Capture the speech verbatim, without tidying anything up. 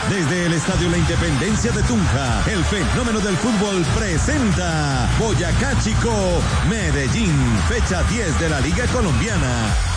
Desde el Estadio La Independencia de Tunja, el fenómeno del fútbol presenta Boyacá Chico, Medellín, fecha diez de la Liga Colombiana.